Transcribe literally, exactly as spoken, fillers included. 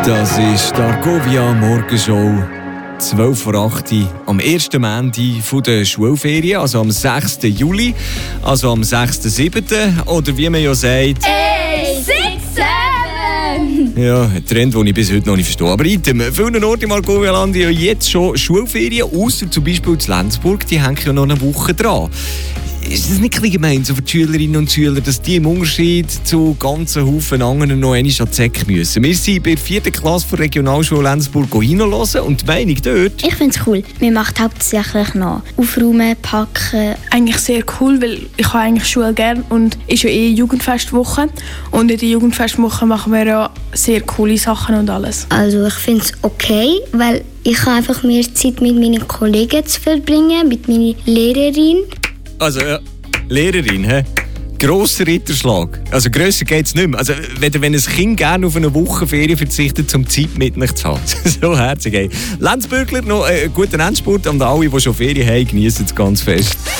Das ist die Argovia Morgenshow. zwölf vor acht am ersten Montag der Schulferien, also am sechsten Juli, also am sechsten siebten oder wie man ja sagt... Hey, six, seven! Ja, ein Trend, den ich bis heute noch nicht verstehe. Aber in vielen Orten im Argovia-Land ja jetzt schon Schulferien, ausser zum Beispiel in Lenzburg, die hängen ja noch eine Woche dran. Ist das nicht ein bisschen gemein so für die Schülerinnen und Schüler, dass die im Unterschied zu ganzen Haufen anderen noch einmal an die Säcke müssen? Wir sind bei der vierten Klasse der Regionalschule Lenzburg hinhören und die Meinung dort... Ich finde es cool. Wir machen hauptsächlich noch aufräumen, packen. Eigentlich sehr cool, weil ich habe eigentlich Schule gerne und es ist ja eh Jugendfestwoche. Und in der Jugendfestwoche machen wir ja sehr coole Sachen und alles. Also ich finde es okay, weil ich habe einfach mehr Zeit mit meinen Kollegen zu verbringen, mit meiner Lehrerin. Also, ja, Lehrerin, hä? Grosser Ritterschlag. Also grösser geht es nicht mehr. Also, wenn, wenn ein Kind gerne auf eine Woche Ferien verzichtet, um Zeit mit euch zu haben. So herzig, ey. Lenzbürgler, noch einen guten Endspurt. Und alle, die schon Ferien haben, genießen es ganz fest.